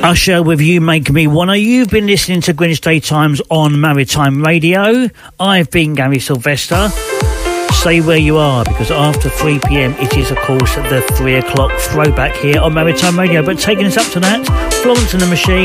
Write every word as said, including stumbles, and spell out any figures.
Usher with You Make Me Wanna. You've been listening to Greenwich Daytimes on Maritime Radio. I've been Gary Sylvester. Stay where you are, because after three p.m. it is, of course, the three o'clock throwback here on Maritime Radio. But taking us up to that, Florence and the Machine.